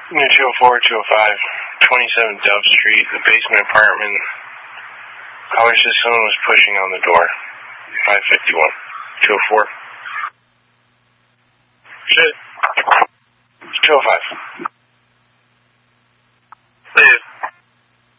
204, 205, 27 Dove Street, the basement apartment. I wish someone was pushing on the door. 551, 204. Shit.